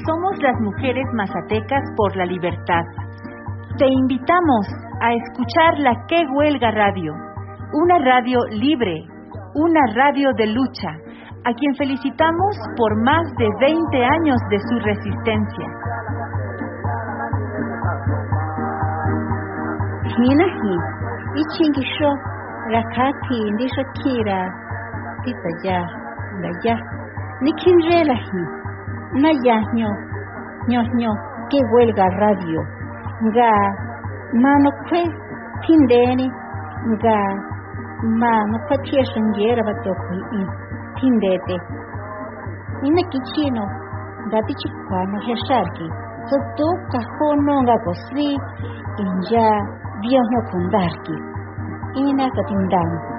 somos las mujeres mazatecas por la libertad. Te invitamos a escuchar la Que Huelga Radio, una radio libre, una radio de lucha, a quien felicitamos por más de 20 años de su resistencia. Hinahi, ichingisho, rakati, ndishakira, titaya, laya, nikinrelahi, nayahño, ñoño, Que Huelga Radio, nga, manokwe, tindeni, nga, manokwe tieshanguera batokui, tindete. Inakichino, dati chikwano hesharki, toto kahono nga kosri, inja, Dios no kundarki. Ina katindang.